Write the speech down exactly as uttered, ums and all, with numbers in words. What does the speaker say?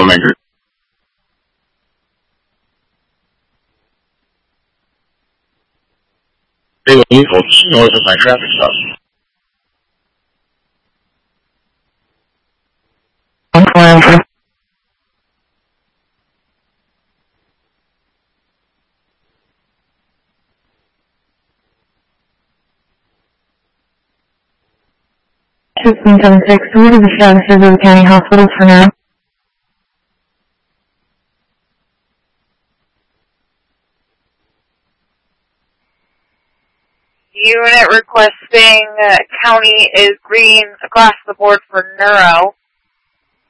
Maker. They will need folks north of my traffic stop. two point seven six, what are the statuses of the county hospitals for now? Unit requesting uh, county is green across the board for neuro.